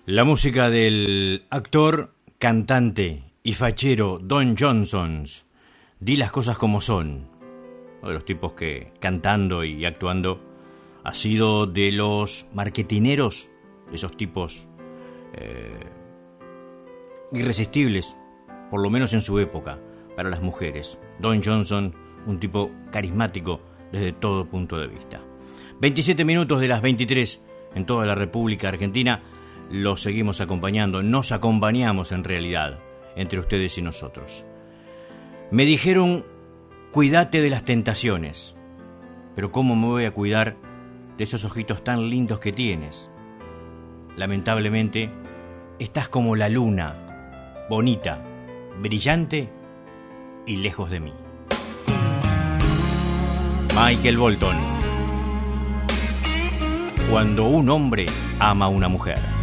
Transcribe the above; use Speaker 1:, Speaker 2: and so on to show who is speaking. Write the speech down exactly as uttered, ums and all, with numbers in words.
Speaker 1: La música del actor, cantante y fachero Don Johnson, Di las cosas como son. Uno de los tipos que, cantando y actuando, ha sido de los marketineros, esos tipos eh, irresistibles, por lo menos en su época, para las mujeres. Don Johnson, un tipo carismático desde todo punto de vista. veintisiete minutos de las veintitrés en toda la República Argentina. Los seguimos acompañando, nos acompañamos en realidad, entre ustedes y nosotros. Me dijeron, cuídate de las tentaciones, pero ¿cómo me voy a cuidar de esos ojitos tan lindos que tienes? Lamentablemente, estás como la luna, bonita, brillante y lejos de mí. Michael Bolton. Cuando un hombre ama a una mujer.